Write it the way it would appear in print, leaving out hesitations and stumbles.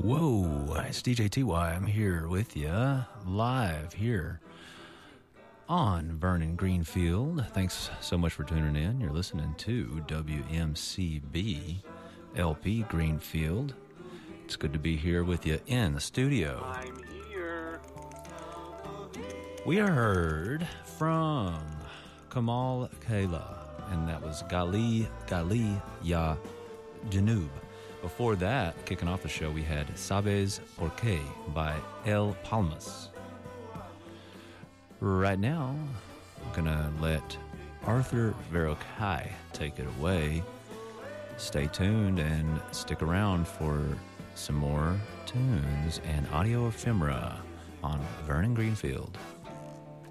Whoa, it's DJ TY. I'm here with you, live here on Vernon Greenfield. Thanks so much for tuning in. You're listening to WMCB LP Greenfield. It's good to be here with you in the studio. I'm here. We heard from Kamal Kayla, and that was Gali Ya Janub. Before that, kicking off the show, we had Sabes Porque by El Palmas. Right now, I'm going to let Arthur Verocai take it away. Stay tuned and stick around for some more tunes and audio ephemera on Vernon Greenfield.